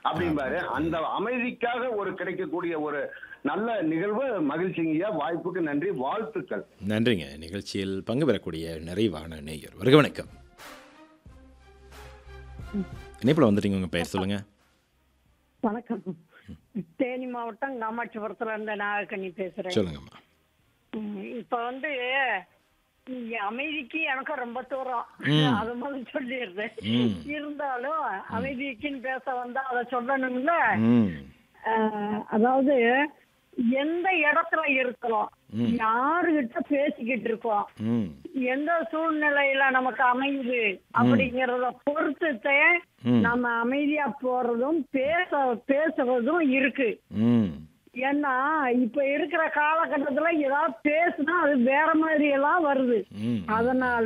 அப்படிம்பாரு. அந்த அமைதிக்காக ஒரு கிடைக்கக்கூடிய ஒரு நல்ல நிகழ்வு. மகிழ்ச்சிங்கய்யா. வாய்ப்புக்கு நன்றி, வாழ்த்துக்கள். நன்றிங்க. நிகழ்ச்சியில் பங்கு பெறக்கூடிய நிறைவான நேயர். வருக வணக்கம். இணைப்பில் வந்துட்டீங்க, உங்கள் பெயர் சொல்லுங்க. வணக்கம். தேனி மாவட்டம் காமாட்சிபுரத்துல இருந்து நாகக்கண்ணி பேசுறேன். சொல்லுங்கம்மா. இப்ப இங்க அமைதிக்கு எனக்கு ரொம்ப தூரம், அது முதல்ல சொல்லிடுறேன். இருந்தாலும் அமைதிக்குன்னு பேச வந்தா அதை சொல்லணும்ல. அதாவது எந்த இடத்துல இருக்கிறோம், யாருகிட்ட பேசிக்கிட்டு இருக்கோம், எந்த சூழ்நிலையில நமக்கு அமையுது அப்படிங்கறத பொறுத்துட்டே நம்ம அமைதியா போறதும் பேசுறதும் இருக்கு. ஏன்னா இப்ப இருக்கிற காலகட்டத்துல ஏதாவது பேசுனா அது வேற மாதிரி எல்லாம் வருது. அதனால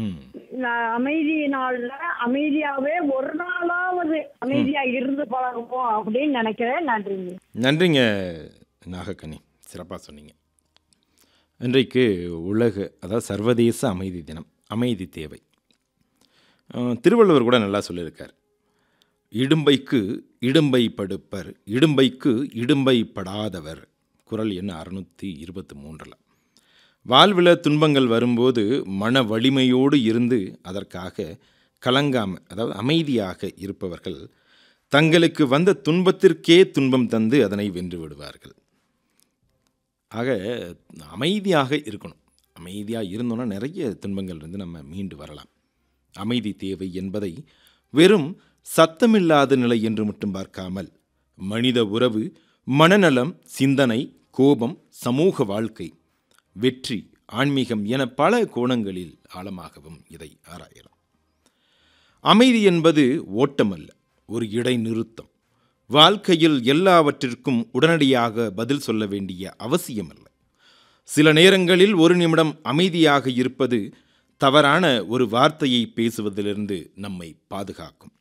அமைதியினால அமைதியாவே ஒரு நாளாவது அமைதியா இருந்து பழகுவோம் அப்படின்னு நினைக்கிறேன். நன்றிங்க. நன்றிங்க நாகக்கனி, சிறப்பாக சொன்னீங்க. இன்றைக்கு அதாவது சர்வதேச அமைதி தினம். அமைதி தேவை. திருவள்ளுவர் கூட நல்லா சொல்லியிருக்கார். இடும்பைக்கு இடும்பை படுப்பர், இடும்பைக்கு இடும்பை படாதவர். குறள் எண் 623. வாழ்வில் துன்பங்கள் வரும்போது மன வலிமையோடு இருந்து அதற்காக கலங்காமல், அதாவது அமைதியாக இருப்பவர்கள் தங்களுக்கு வந்த துன்பத்திற்கே துன்பம் தந்து அதனை வென்று விடுவார்கள். ஆக அமைதியாக இருக்கணும். அமைதியாக இருந்தோன்னா நிறைய துன்பங்கள் இருந்து நம்ம மீண்டு வரலாம். அமைதி தேவை என்பதை வெறும் சத்தமில்லாத நிலை என்று மட்டும் பார்க்காமல் மனித உறவு, மனநலம், சிந்தனை, கோபம், சமூக வாழ்க்கை, வெற்றி, ஆன்மீகம் என பல கோணங்களில் ஆழமாகவும் இதை ஆராயலாம். அமைதி என்பது ஓட்டமல்ல, ஒரு இடைநிறுத்தம். வாழ்க்கையில் எல்லாவற்றிற்கும் உடனடியாக பதில் சொல்ல வேண்டிய அவசியமல்ல. சில நேரங்களில் ஒரு நிமிடம் அமைதியாக இருப்பது தவறான ஒரு வார்த்தையை பேசுவதிலிருந்து நம்மை பாதுகாக்கும்.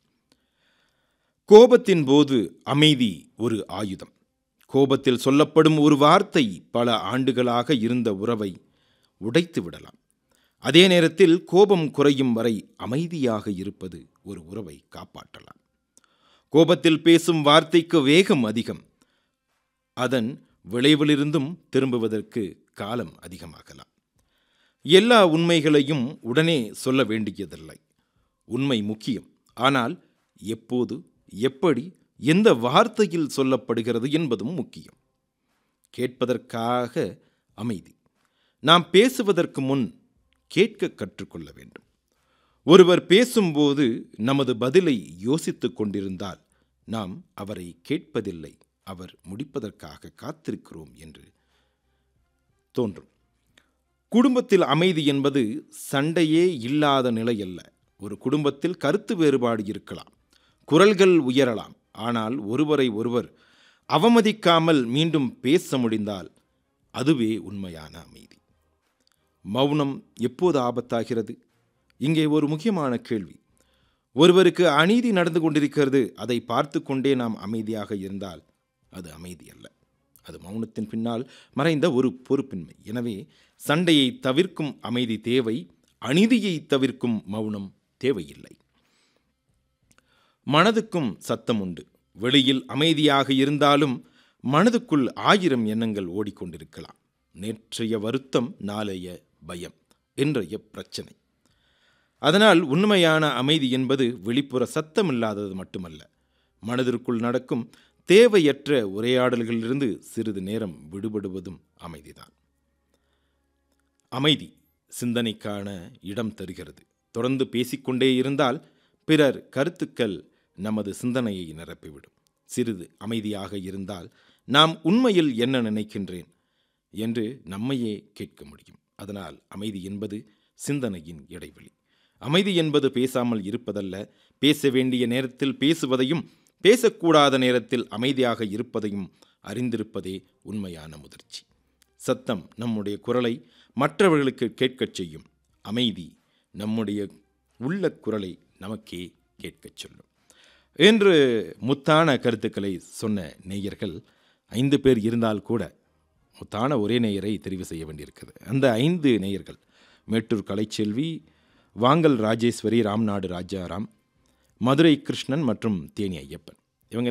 கோபத்தின் போது அமைதி ஒரு ஆயுதம். கோபத்தில் சொல்லப்படும் ஒரு வார்த்தை பல ஆண்டுகளாக இருந்த உறவை உடைத்து விடலாம். அதே நேரத்தில் கோபம் குறையும் வரை அமைதியாக இருப்பது ஒரு உறவை காப்பாற்றலாம். கோபத்தில் பேசும் வார்த்தைக்கு வேகம் அதிகம். அதன் விளைவிலிருந்தும் திரும்புவதற்கு காலம் அதிகமாகலாம். எல்லா உண்மைகளையும் உடனே சொல்ல வேண்டியதில்லை. உண்மை முக்கியம். ஆனால் எப்போது, எப்படி, எந்த வார்த்தையில் சொல்லப்படுகிறது என்பதும் முக்கியம். கேட்பதற்காக அமைதி. நாம் பேசுவதற்கு முன் கேட்க கற்றுக்கொள்ள வேண்டும். ஒருவர் பேசும்போது நமது பதிலை யோசித்துக் கொண்டிருந்தால் நாம் அவரை கேட்பதில்லை, அவர் முடிப்பதற்காக காத்திருக்கிறோம் என்று தோன்றும். குடும்பத்தில் அமைதி என்பது சண்டையே இல்லாத நிலை அல்ல. ஒரு குடும்பத்தில் கருத்து வேறுபாடு இருக்கலாம், குரல்கள் உயரலாம். ஆனால் ஒருவரை ஒருவர் அவமதிக்காமல் மீண்டும் பேச முடிந்தால் அதுவே உண்மையான அமைதி. மௌனம் எப்போது ஆபத்தாகிறது? இங்கே ஒரு முக்கியமான கேள்வி. ஒருவருக்கு அநீதி நடந்து கொண்டிருக்கிறது, அதை பார்த்து கொண்டே நாம் அமைதியாக இருந்தால் அது அமைதி அல்ல. அது மௌனத்தின் பின்னால் மறைந்த ஒரு பொறுப்பின்மை. எனவே சண்டையை தவிர்க்கும் அமைதி தேவை, அநீதியை தவிர்க்கும் மௌனம் தேவையில்லை. மனதுக்கும் சத்தம் உண்டு. வெளியில் அமைதியாக இருந்தாலும் மனதுக்குள் 1000 எண்ணங்கள் ஓடிக்கொண்டிருக்கலாம். நேற்றைய வருத்தம், நாளைய பயம், இன்றைய பிரச்சனை. அதனால் உண்மையான அமைதி என்பது வெளிப்புற சத்தமில்லாதது மட்டுமல்ல, மனதிற்குள் நடக்கும் தேவையற்ற உரையாடல்களிலிருந்து சிறிது நேரம் விடுபடுவதும் அமைதிதான். அமைதி சிந்தனைக்கான இடம் தருகிறது. தொடர்ந்து பேசிக்கொண்டே இருந்தால் பிறர் கருத்துக்கள் நமது சிந்தனையை நிரப்பிவிடும். சிறிது அமைதியாக இருந்தால் நாம் உண்மையில் என்ன நினைக்கின்றேன் என்று நம்மையே கேட்க முடியும். அதனால் அமைதி என்பது சிந்தனையின் இடைவெளி. அமைதி என்பது பேசாமல் இருப்பதல்ல, பேச வேண்டிய நேரத்தில் பேசுவதையும் பேசக்கூடாத நேரத்தில் அமைதியாக இருப்பதையும் அறிந்திருப்பதே உண்மையான முதிர்ச்சி. சத்தம் நம்முடைய குரலை மற்றவர்களுக்கு கேட்கச் செய்யும். அமைதி நம்முடைய உள்ள குரலை நமக்கே கேட்கச் சொல்லும். என்று முத்தான கருத்துக்களை சொன்ன நேயர்கள் 5 பேர் இருந்தால் கூட முத்தான ஒரே நேயரை தெரிவு செய்ய வேண்டியிருக்கிறது. அந்த 5 நேயர்கள் மேட்டூர் கலைச்செல்வி, வாங்கல் ராஜேஸ்வரி, ராம்நாடு ராஜாராம், மதுரை கிருஷ்ணன் மற்றும் தேனி ஐயப்பன்.